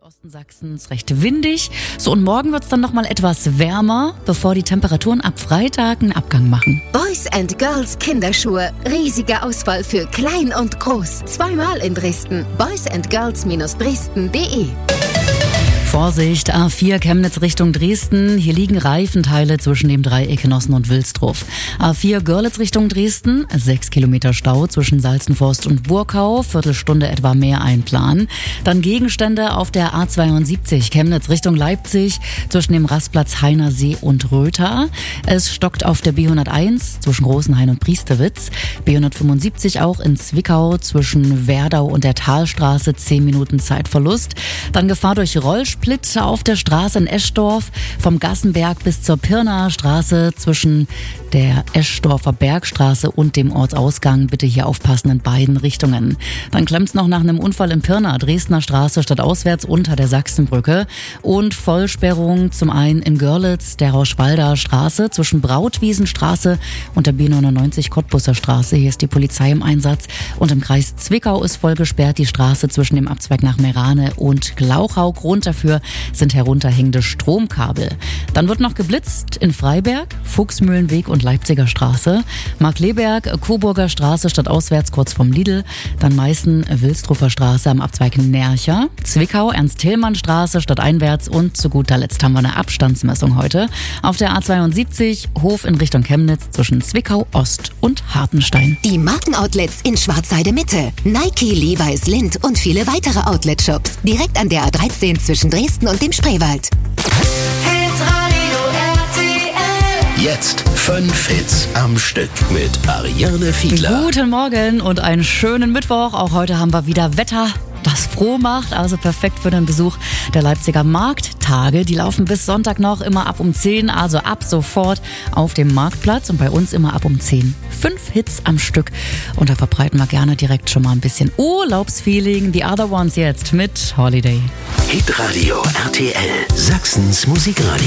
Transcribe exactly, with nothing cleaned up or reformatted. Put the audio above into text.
Osten Sachsens recht windig. So, und morgen wird es dann nochmal etwas wärmer, bevor die Temperaturen ab Freitag einen Abgang machen. Boys and Girls Kinderschuhe. Riesige Auswahl für klein und groß. Zweimal in Dresden. boys and girls Dresden punkt de. Vorsicht, A vier Chemnitz Richtung Dresden. Hier liegen Reifenteile zwischen dem Dreieck Genossen und Wilsdruf. A vier Görlitz Richtung Dresden. Sechs Kilometer Stau zwischen Salzenforst und Burkau. Viertelstunde etwa mehr einplanen. Dann Gegenstände auf der A zweiundsiebzig Chemnitz Richtung Leipzig zwischen dem Rastplatz Heinersee und Rötha. Es stockt auf der B hunderteins zwischen Rosenhain und Priesterwitz. B hundertfünfundsiebzig auch in Zwickau zwischen Werdau und der Talstraße. Zehn Minuten Zeitverlust. Dann Gefahr durch Rollsplit auf der Straße in Eschdorf, vom Gassenberg bis zur Pirnaer Straße zwischen der Eschdorfer Bergstraße und dem Ortsausgang. Bitte hier aufpassen in beiden Richtungen. Dann klemmt's noch nach einem Unfall in Pirna, Dresdner Straße stadtauswärts unter der Sachsenbrücke. Und Vollsperrung zum einen in Görlitz, der Rauschwalder Straße zwischen Brautwiesenstraße und der B neunundneunzig Cottbusser Straße. Hier ist die Polizei im Einsatz. Und im Kreis Zwickau ist voll gesperrt die Straße zwischen dem Abzweig nach Merane und Glauchau. Grund dafür sind herunterhängende Stromkabel. Dann wird noch geblitzt in Freiberg, Fuchsmühlenweg und Leipziger Straße, Markleberg, Coburger Straße stadtauswärts kurz vom Lidl, dann Meißen, Wilsdruffer Straße am Abzweig Nercher, Zwickau, Ernst-Thälmann-Straße stadteinwärts und zu guter Letzt haben wir eine Abstandsmessung heute auf der A zweiundsiebzig, Hof in Richtung Chemnitz zwischen Zwickau Ost und Hartenstein. Die Markenoutlets in Schwarzheide Mitte, Nike, Levi's, Lindt und viele weitere Outlet-Shops direkt an der A dreizehn zwischen Dresden und dem Spreewald. Jetzt fünf Hits am Stück mit Ariane Fiedler. Guten Morgen und einen schönen Mittwoch. Auch heute haben wir wieder Wetter, das froh macht, also perfekt für den Besuch der Leipziger Markttage. Die laufen bis Sonntag noch immer ab um zehn, also ab sofort auf dem Marktplatz und bei uns immer ab um zehn. Fünf Hits am Stück und da verbreiten wir gerne direkt schon mal ein bisschen Urlaubsfeeling. The Other Ones jetzt mit Holiday. Hitradio R T L, Sachsens Musikradio.